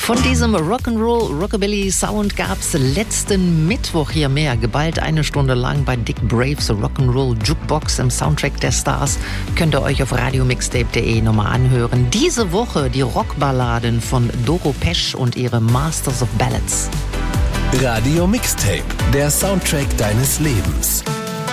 Von diesem Rock'n'Roll, Rockabilly Sound gab's letzten Mittwoch hier mehr. Geballt eine Stunde lang bei Dick Braves Rock'n'Roll Jukebox im Soundtrack der Stars. Könnt ihr euch auf radiomixtape.de nochmal anhören. Diese Woche die Rockballaden von Doro Pesch und ihre Masters of Ballads. Radio Mixtape, der Soundtrack deines Lebens.